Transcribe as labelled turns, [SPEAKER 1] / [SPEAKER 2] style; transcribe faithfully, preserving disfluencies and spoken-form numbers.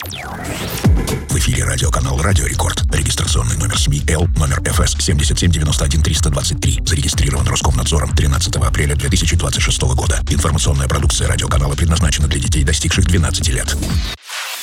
[SPEAKER 1] В эфире радиоканал «Радио Рекорд». Регистрационный номер СМИ Л, номер эф эс семь семь девять один три два три. Зарегистрирован Роскомнадзором тринадцатого апреля две тысячи двадцать шестого года. Информационная продукция радиоканала предназначена для детей, достигших двенадцати лет.